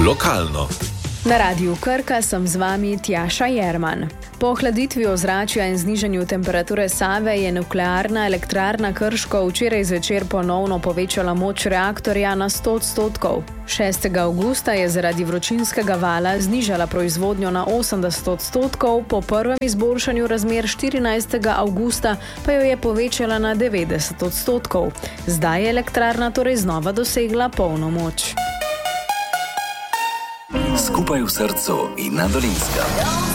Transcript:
Lokalno. Na Radiu Krka sem z vami Tjaša Jerman. Po ohladitvi ozračja in znižanju temperature Save je nuklearna elektrarna Krško včeraj zvečer ponovno povečala moč reaktorja na 100%. 6. avgusta je zaradi vročinskega vala znižala proizvodnjo na 80%, po prvem izboljšanju razmer 14. avgusta pa jo je povečala na 90%. Zdaj je elektrarna torej znova dosegla polno moč. Skupaj v srcu in na Dolenjskem.